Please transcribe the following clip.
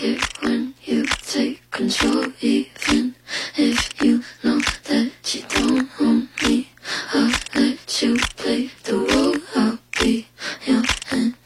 it when you take control, even if you know that you don't own me. I'll let you play the role